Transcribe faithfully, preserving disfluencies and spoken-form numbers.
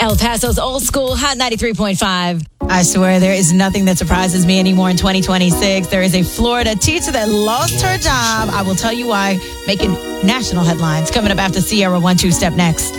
El Paso's old school Hot ninety-three point five. I swear there is nothing that surprises me anymore in twenty twenty-six. There is a Florida teacher that lost her job. I will tell you why. Making national headlines. Coming up after Sierra One Two Step next.